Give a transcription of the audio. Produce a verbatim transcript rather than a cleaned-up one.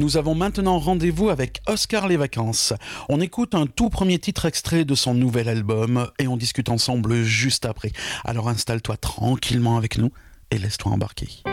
Nous avons maintenant rendez-vous avec Oscar Les Vacances. On écoute un tout premier titre extrait de son nouvel album et on discute ensemble juste après. Alors installe-toi tranquillement avec nous et laisse-toi embarquer.